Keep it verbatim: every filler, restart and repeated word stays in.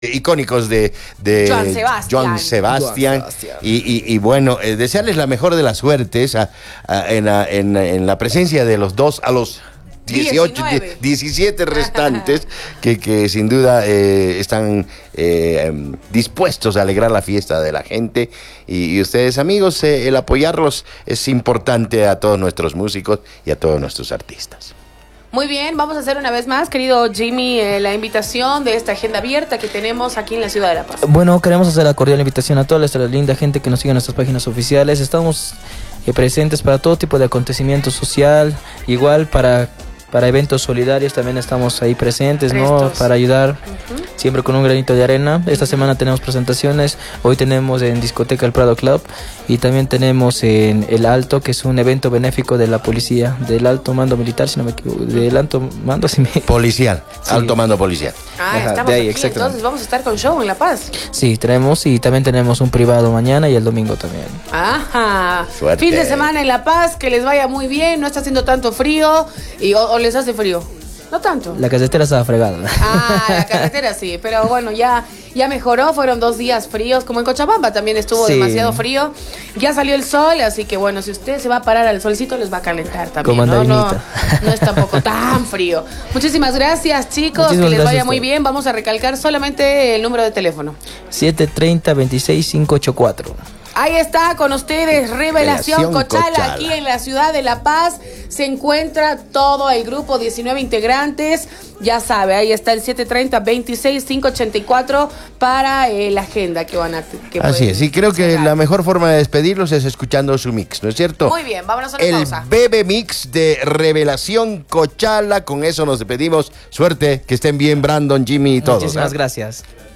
icónicos de, de Joan Sebastián, Joan Sebastián. Joan Sebastián. Y, y, y bueno, eh, desearles la mejor de las suertes a, a, en, la, en, en la presencia de los dos a los dieciocho, diecinueve. diecisiete restantes que, que sin duda eh, están eh, dispuestos a alegrar la fiesta de la gente. Y, y ustedes, amigos, eh, el apoyarlos es importante a todos nuestros músicos y a todos nuestros artistas. Muy bien, vamos a hacer una vez más, querido Jimmy, eh, la invitación de esta agenda abierta que tenemos aquí en la ciudad de La Paz. Bueno, queremos hacer la cordial invitación a toda esta linda gente que nos sigue en nuestras páginas oficiales. Estamos eh, presentes para todo tipo de acontecimiento social, igual para, para eventos solidarios también estamos ahí presentes, ¿no? Prestos. Para ayudar Uh-huh. siempre con un granito de arena. Esta semana tenemos presentaciones, hoy tenemos en Discoteca El Prado Club y también tenemos en El Alto, que es un evento benéfico de la policía, del Alto Mando Militar, si no me equivoco, del Alto Mando, si me... Policial, Sí. alto mando policial. Ah, Ajá, estamos de ahí, aquí, exactamente. entonces vamos a estar con show en La Paz. Sí, tenemos y también tenemos un privado mañana y el domingo también. Ajá. Suerte. Fin de semana en La Paz, que les vaya muy bien, no está haciendo tanto frío y, o, o les hace frío. No tanto. La carretera estaba fregada. Ah, la carretera sí, pero bueno, ya, ya mejoró, fueron dos días fríos, como en Cochabamba también estuvo Sí. demasiado frío, ya salió el sol, así que bueno, si usted se va a parar al solcito les va a calentar también, Como ¿no? No, andainita. no es tampoco tan frío. Muchísimas gracias, chicos, Muchísimas que les gracias vaya a muy ustedes. bien, vamos a recalcar solamente el número de teléfono. siete treinta, veintiséis, quinientos ochenta y cuatro. Ahí está con ustedes Revelación Revelación Cochala, Cochala. aquí en la ciudad de La Paz. Se encuentra todo el grupo, diecinueve integrantes. Ya sabe, ahí está el siete treinta, veintiséis, quinientos ochenta y cuatro para eh, la agenda que van a... Que Así pueden es, y creo que cerrar. la mejor forma de despedirlos es escuchando su mix, ¿no es cierto? Muy bien, vámonos a la El pausa. Bebe Mix de Revelación Cochala. Con eso nos despedimos. Suerte, que estén bien Brandon, Jimmy y todos. Muchísimas ¿ah? gracias.